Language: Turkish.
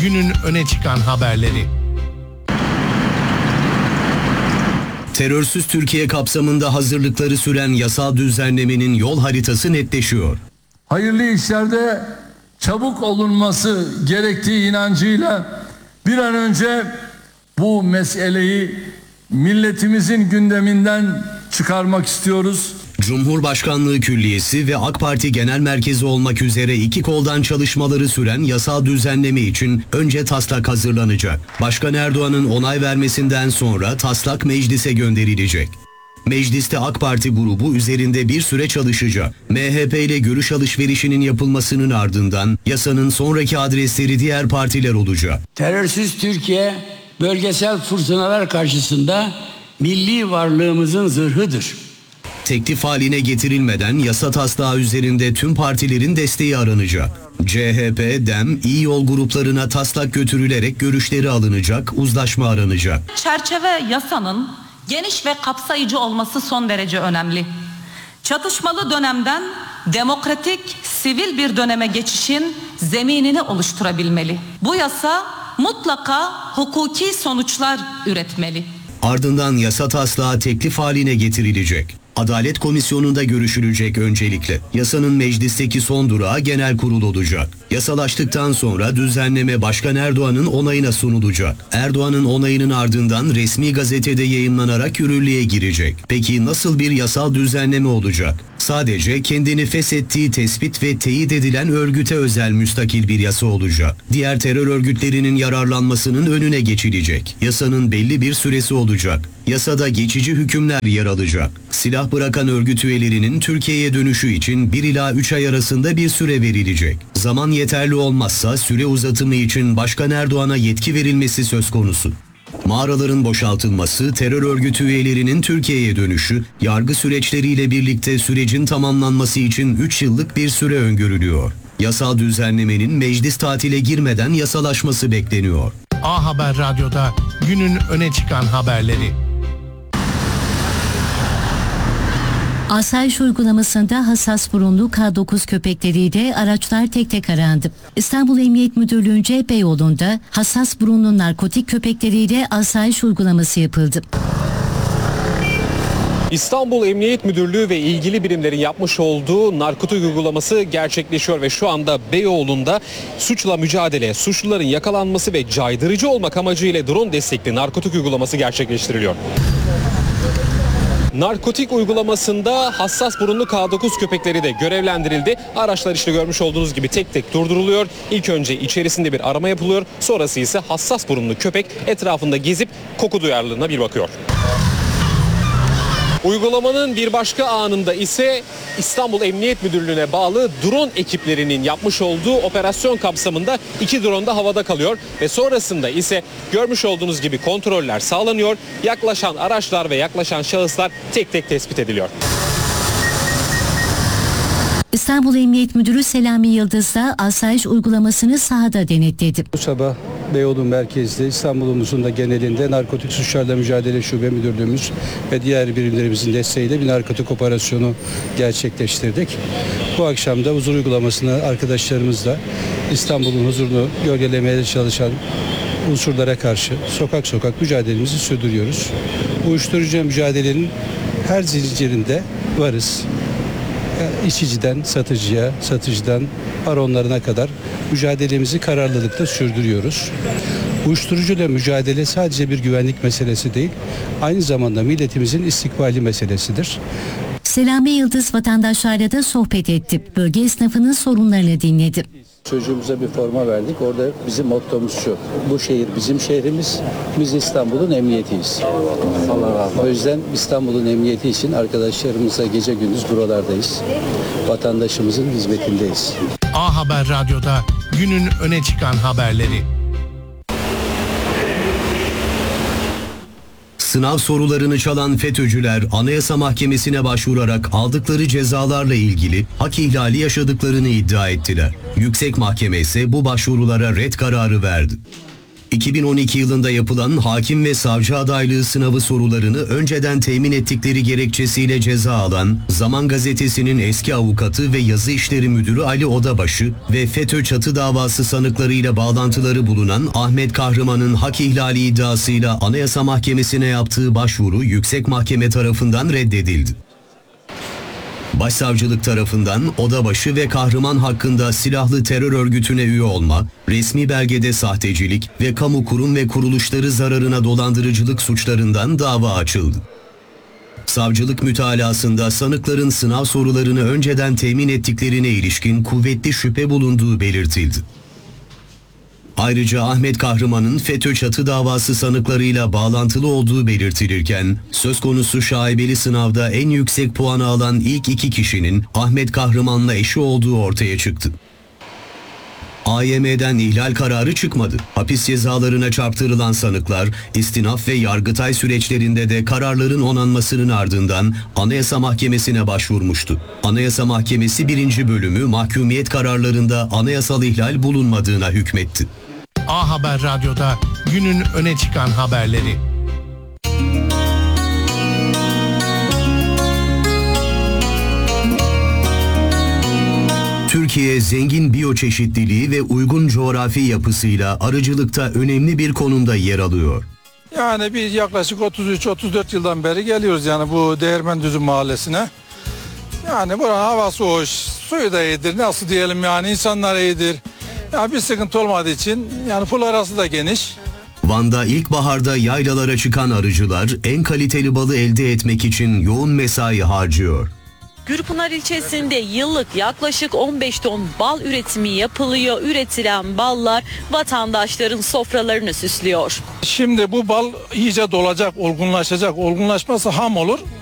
günün öne çıkan haberleri. Terörsüz Türkiye kapsamında hazırlıkları süren yasal düzenlemenin yol haritası netleşiyor. Hayırlı işlerde çabuk olunması gerektiği inancıyla bir an önce bu meseleyi milletimizin gündeminden çıkarmak istiyoruz. Cumhurbaşkanlığı Külliyesi ve AK Parti Genel Merkezi olmak üzere iki koldan çalışmaları süren yasal düzenleme için önce taslak hazırlanacak. Başkan Erdoğan'ın onay vermesinden sonra taslak meclise gönderilecek. Mecliste AK Parti grubu üzerinde bir süre çalışacak. MHP ile görüş alışverişinin yapılmasının ardından yasanın sonraki adresleri diğer partiler olacak. Terörsüz Türkiye bölgesel fırtınalar karşısında milli varlığımızın zırhıdır. Teklif haline getirilmeden yasa taslağı üzerinde tüm partilerin desteği aranacak. CHP, DEM, İyi Yol gruplarına taslak götürülerek görüşleri alınacak, uzlaşma aranacak. Çerçeve yasanın geniş ve kapsayıcı olması son derece önemli. Çatışmalı dönemden demokratik, sivil bir döneme geçişin zeminini oluşturabilmeli. Bu yasa mutlaka hukuki sonuçlar üretmeli. Ardından yasa taslağı teklif haline getirilecek. Adalet Komisyonu'nda görüşülecek öncelikle. Yasanın meclisteki son durağı genel kurul olacak. Yasalaştıktan sonra düzenleme Başkan Erdoğan'ın onayına sunulacak. Erdoğan'ın onayının ardından resmi gazetede yayımlanarak yürürlüğe girecek. Peki nasıl bir yasal düzenleme olacak? Sadece kendini feshettiği tespit ve teyit edilen örgüte özel müstakil bir yasa olacak. Diğer terör örgütlerinin yararlanmasının önüne geçilecek. Yasanın belli bir süresi olacak. Yasada geçici hükümler yer alacak. Silah bırakan örgüt üyelerinin Türkiye'ye dönüşü için 1 ila 3 ay arasında bir süre verilecek. Zaman yeterli olmazsa süre uzatımı için Başkan Erdoğan'a yetki verilmesi söz konusu. Mağaraların boşaltılması, terör örgütü üyelerinin Türkiye'ye dönüşü, yargı süreçleriyle birlikte sürecin tamamlanması için 3 yıllık bir süre öngörülüyor. Yasal düzenlemenin meclis tatile girmeden yasalaşması bekleniyor. A Haber Radyo'da günün öne çıkan haberleri. Asayiş uygulamasında hassas burunlu K9 köpekleriyle araçlar tek tek arandı. İstanbul Emniyet Müdürlüğü'nce Beyoğlu'nda hassas burunlu narkotik köpekleriyle asayiş uygulaması yapıldı. İstanbul Emniyet Müdürlüğü ve ilgili birimlerin yapmış olduğu narkotik uygulaması gerçekleşiyor ve şu anda Beyoğlu'nda suçla mücadele, suçluların yakalanması ve caydırıcı olmak amacıyla drone destekli narkotik uygulaması gerçekleştiriliyor. Narkotik uygulamasında hassas burunlu K9 köpekleri de görevlendirildi. Araçlar işte görmüş olduğunuz gibi tek tek durduruluyor. İlk önce içerisinde bir arama yapılıyor. Sonrası ise hassas burunlu köpek etrafında gezip koku duyarlılığına bir bakıyor. Uygulamanın bir başka anında ise İstanbul Emniyet Müdürlüğü'ne bağlı drone ekiplerinin yapmış olduğu operasyon kapsamında 2 drone da havada kalıyor ve sonrasında ise görmüş olduğunuz gibi kontroller sağlanıyor. Yaklaşan araçlar ve yaklaşan şahıslar tek tek tespit ediliyor. İstanbul Emniyet Müdürü Selami Yıldız da asayiş uygulamasını sahada denetledi. Bu sabah Beyoğlu merkezde İstanbul'umuzun da genelinde narkotik suçlarla mücadele şube müdürlüğümüz ve diğer birimlerimizin desteğiyle bir narkotik operasyonu gerçekleştirdik. Bu akşam da huzur uygulamasını arkadaşlarımızla İstanbul'un huzurunu gölgelemeye çalışan unsurlara karşı sokak sokak mücadelemizi sürdürüyoruz. Uyuşturucu mücadelenin her zincirinde varız. İçiciden satıcıya, satıcıdan baronlarına kadar mücadelemizi kararlılıkla sürdürüyoruz. Uyuşturucuyla mücadele sadece bir güvenlik meselesi değil, aynı zamanda milletimizin istikbali meselesidir. Selami Yıldız vatandaşlarla da sohbet etti. Bölge esnafının sorunlarını dinledi. Çocuğumuza bir forma verdik. Orada bizim mottomuz şu: bu şehir bizim şehrimiz, biz İstanbul'un emniyetiyiz. O yüzden İstanbul'un emniyeti için arkadaşlarımızla gece gündüz buralardayız. Vatandaşımızın hizmetindeyiz. A Haber Radyo'da günün öne çıkan haberleri. Sınav sorularını çalan FETÖ'cüler Anayasa Mahkemesi'ne başvurarak aldıkları cezalarla ilgili hak ihlali yaşadıklarını iddia ettiler. Yüksek Mahkeme ise bu başvurulara ret kararı verdi. 2012 yılında yapılan hakim ve savcı adaylığı sınavı sorularını önceden temin ettikleri gerekçesiyle ceza alan Zaman Gazetesi'nin eski avukatı ve yazı işleri müdürü Ali Odabaşı ve FETÖ çatı davası sanıklarıyla bağlantıları bulunan Ahmet Kahraman'ın hak ihlali iddiasıyla Anayasa Mahkemesi'ne yaptığı başvuru Yüksek Mahkeme tarafından reddedildi. Başsavcılık tarafından Odabaşı ve Kahraman hakkında silahlı terör örgütüne üye olma, resmi belgede sahtecilik ve kamu kurum ve kuruluşları zararına dolandırıcılık suçlarından dava açıldı. Savcılık mütalasında sanıkların sınav sorularını önceden temin ettiklerine ilişkin kuvvetli şüphe bulunduğu belirtildi. Ayrıca Ahmet Kahraman'ın FETÖ çatı davası sanıklarıyla bağlantılı olduğu belirtilirken, söz konusu şaibeli sınavda en yüksek puanı alan ilk 2 kişinin Ahmet Kahraman'la eşi olduğu ortaya çıktı. AYM'den ihlal kararı çıkmadı. Hapis cezalarına çarptırılan sanıklar, istinaf ve yargıtay süreçlerinde de kararların onanmasının ardından Anayasa Mahkemesi'ne başvurmuştu. Anayasa Mahkemesi 1. bölümü mahkumiyet kararlarında anayasal ihlal bulunmadığına hükmetti. A Haber Radyo'da günün öne çıkan haberleri. Türkiye zengin biyoçeşitliliği ve uygun coğrafi yapısıyla arıcılıkta önemli bir konumda yer alıyor. Yani biz yaklaşık 33-34 yıldan beri geliyoruz yani bu Değirmendüzü mahallesine. Yani buranın havası hoş, suyu da iyidir, nasıl diyelim yani insanlar iyidir. Yani bir sıkıntı olmadığı için yani pul arası da geniş. Van'da ilkbaharda yaylalara çıkan arıcılar en kaliteli balı elde etmek için yoğun mesai harcıyor. Gürpınar ilçesinde yıllık yaklaşık 15 ton bal üretimi yapılıyor. Üretilen ballar vatandaşların sofralarını süslüyor. Şimdi bu bal iyice dolacak, olgunlaşacak. Olgunlaşması ham olur.